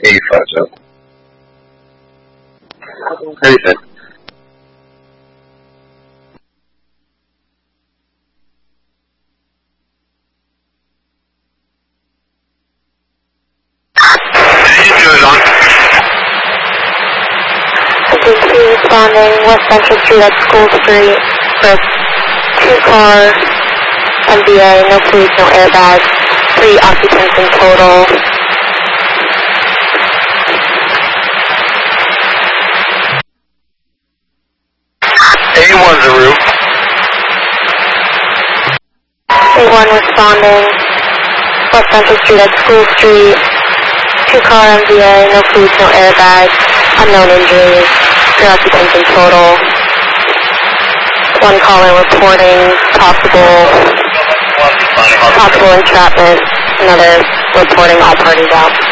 85, so. How do you think? Agency responding West Central Street at School Street for 2-car MVA, no police, no airbags, 3 occupants in total. A1's a route. A1 responding West Central Street at School Street, 2-car MVA, no police, no airbags, unknown injuries, 3 occupants in total. 1 caller reporting possible entrapment, another reporting all parties out.